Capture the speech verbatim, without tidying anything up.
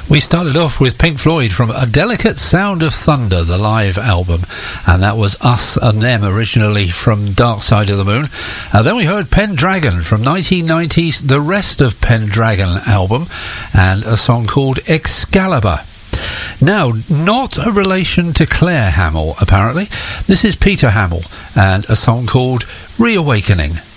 We started off with Pink Floyd from A Delicate Sound of Thunder, the live album, and that was Us and Them originally from Dark Side of the Moon. Uh, then we heard Pendragon from nineteen ninety's The Rest of Pendragon album, and a song called Excalibur. Now, not a relation to Claire Hamill, apparently. This is Peter Hamill, and a song called Reawakening.